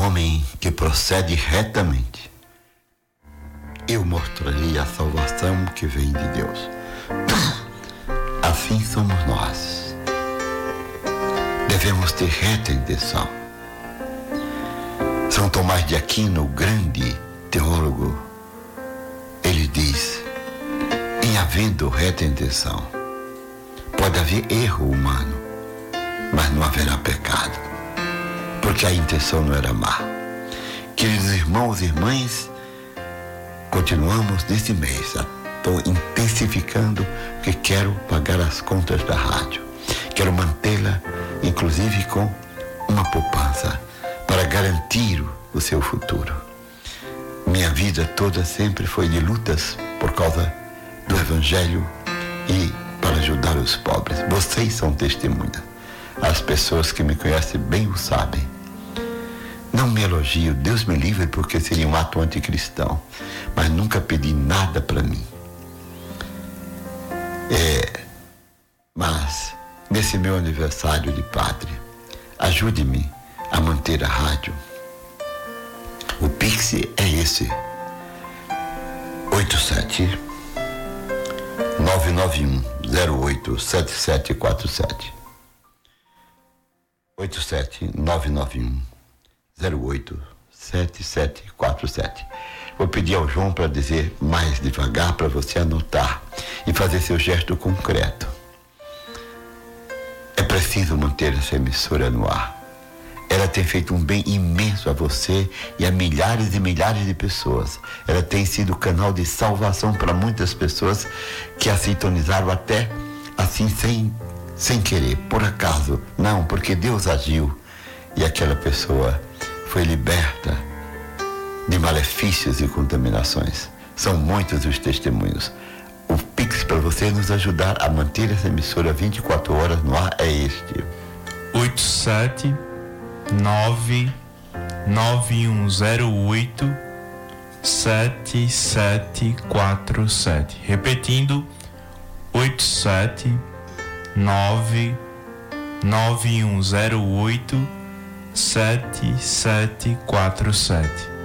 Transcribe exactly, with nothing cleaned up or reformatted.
homem que procede retamente, eu mostrarei a salvação que vem de Deus. Assim somos nós. Devemos ter reta intenção. São Tomás de Aquino, o grande teólogo, ele diz: em havendo reta intenção, pode haver erro humano, mas não haverá pecado, porque a intenção não era má. Queridos irmãos e irmãs, continuamos nesse mês. Estou intensificando, porque quero pagar as contas da rádio. Quero mantê-la, inclusive, com uma poupança para garantir o seu futuro. Minha vida toda sempre foi de lutas por causa do Evangelho e para ajudar os pobres. Vocês são testemunhas. As pessoas que me conhecem bem o sabem. Não me elogio, Deus me livre, porque seria um ato anticristão, mas nunca pedi nada para mim. É, mas, nesse meu aniversário de padre, ajude-me a manter a rádio. O Pix é esse: oito sete nove nove um zero oito sete sete quatro sete. oito sete nove nove um zero oito sete sete quatro sete. Vou pedir ao João para dizer mais devagar, para você anotar e fazer seu gesto concreto. É preciso manter essa emissora no ar. Ela tem feito um bem imenso a você e a milhares e milhares de pessoas. Ela tem sido canal de salvação para muitas pessoas que a sintonizaram até assim, sem, sem querer, por acaso. Não, porque Deus agiu e aquela pessoa foi liberta de malefícios e contaminações. São muitos os testemunhos. O Pix para você nos ajudar a manter essa emissora vinte e quatro horas no ar é este: oito sete nove nove um zero oito sete sete quatro sete. Repetindo: oito sete nove nove um zero oito sete sete quatro sete.